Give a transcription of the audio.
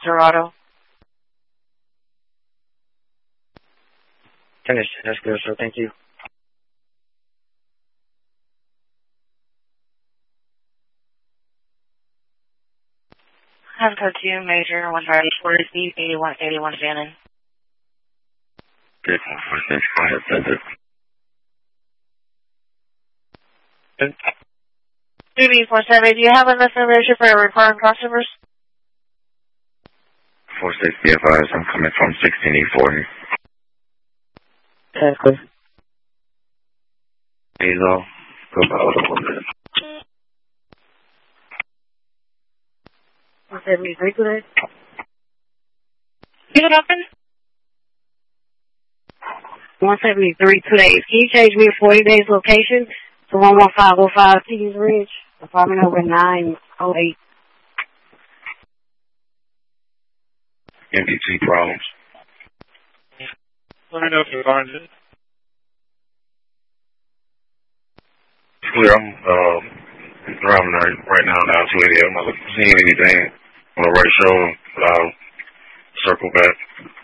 Dorado. Finished. That's good, sir. Thank you. Have code 2, Major 134 8181 Shannon. Good. Go ahead, send it. BB47, do you have enough information for requiring customers? 460 FIs, I'm coming from 16E4. That's good. Hazel, go about 173 today. Keep it open. 173 today. Can you change me a 40 days location to 11505 Keys Ridge, apartment over 908? MPT problems. Let me know if you find it. Clear, I'm driving right now down to it. I'm not seeing anything on the right shoulder, but I'll circle back.